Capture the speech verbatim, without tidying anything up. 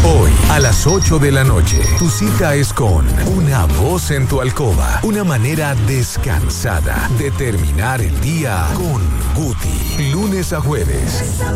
Hoy, a las ocho de la noche, tu cita es con Una Voz en tu Alcoba. Una manera descansada de terminar el día con Guti. Lunes a jueves,